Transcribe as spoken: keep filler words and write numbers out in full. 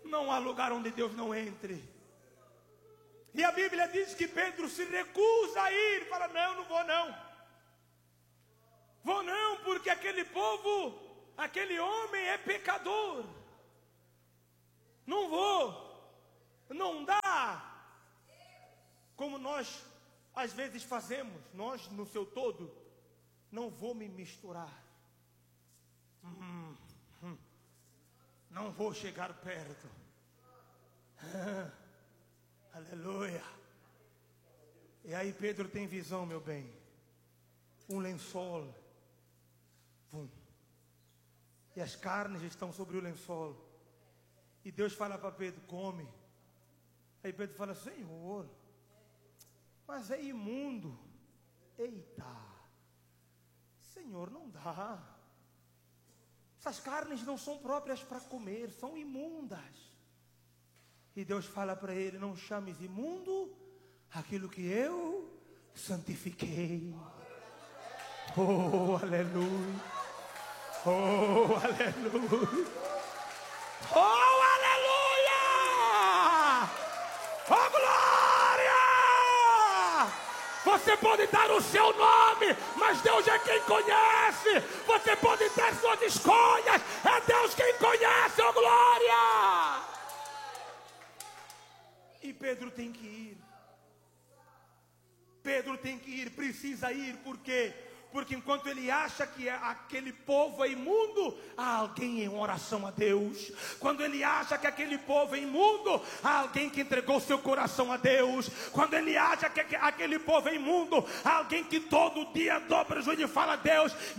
Não há lugar onde Deus não entre. E a Bíblia diz que Pedro se recusa a ir. Fala, não, não vou não. Vou não, porque aquele povo, aquele homem é pecador. Não vou. Não dá. Como nós às vezes fazemos, nós no seu todo, não vou me misturar. Hum, hum, não vou chegar perto. Ah, aleluia. E aí Pedro tem visão, meu bem. Um lençol. Pum. E as carnes estão sobre o lençol. E Deus fala para Pedro, come. Aí Pedro fala, Senhor, mas é imundo. Eita, Senhor, não dá. Essas carnes não são próprias para comer, são imundas. E Deus fala para ele, não chames imundo aquilo que eu santifiquei. Oh, aleluia. Oh, aleluia. Oh, aleluia. Oh, glória. Você pode dar o seu nome, mas Deus é quem conhece. Você pode ter suas escolhas, é Deus quem conhece. Oh, glória. E Pedro tem que ir. Pedro tem que ir, precisa ir, por quê? Porque enquanto ele acha que aquele povo é imundo, há alguém em oração a Deus. Quando ele acha que aquele povo é imundo, há alguém que entregou seu coração a Deus. Quando ele acha que aquele povo é imundo, há alguém que todo dia dobra o joelho e fala, Deus,